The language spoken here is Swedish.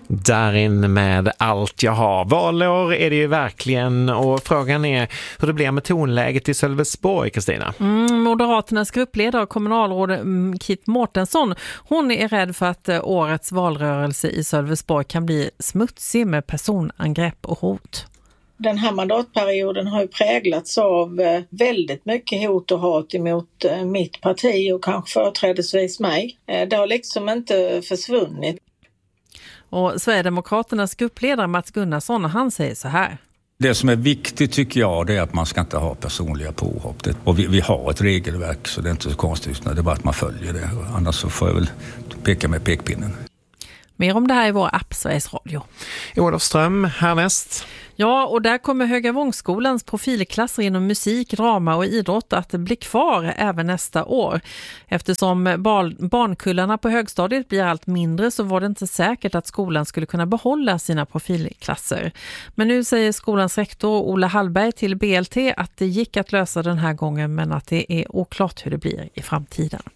Darin med Allt jag har. Valår är det ju verkligen, och frågan är hur det blir med tonläget i Sölvesborg, Kristina. Moderaternas gruppledare och kommunalråd Kit Mårtensson, hon är rädd för att årets valrörelse i Sölvesborg kan bli smutsig med personangrepp och hot. Den här mandatperioden har ju präglats av väldigt mycket hot och hat emot mitt parti och kanske företrädesvis mig. Det har liksom inte försvunnit. Och Sverigedemokraternas gruppledare Mats Gunnarsson, han säger så här. Det som är viktigt tycker jag, det är att man ska inte ha personliga påhopp. Och vi har ett regelverk, så det är inte så konstigt när det är bara att man följer det. Annars så får jag väl peka med pekpinnen. Mer om det här i vår app Sveriges Radio. Olof Ström härnäst. Ja, och där kommer Höga Vångskolans profilklasser inom musik, drama och idrott att bli kvar även nästa år. Eftersom barnkullarna på högstadiet blir allt mindre så var det inte säkert att skolan skulle kunna behålla sina profilklasser. Men nu säger skolans rektor Ola Hallberg till BLT att det gick att lösa den här gången, men att det är oklart hur det blir i framtiden.